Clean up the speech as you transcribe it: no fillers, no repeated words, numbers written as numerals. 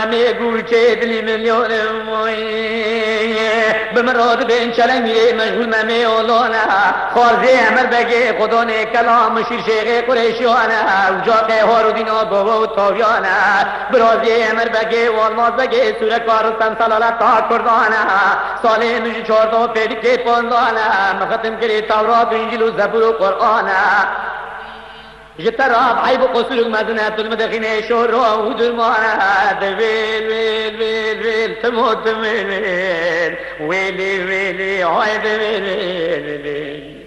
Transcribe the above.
میگو که دلی میلیون بمراد بین چلنگ میره مشغول ممی اولانا خارزه امر بگه خدانه کلام شیر شیخ قریشیانه اجاق هارودینا بابا و تاویانه برازی امر بگه والماز بگه سوره کارستان سلالت تا کردانه ساله نوشی چارتا پیدی که پاندانه مختم کری تورات و انجیل و زبور و قرآنه جتراب عيب قصور مدنة المدخنة شورا ودرمانة ويل ويل ويل ويل تموت ويل ويل ويلي ويلي عيب ويل ويل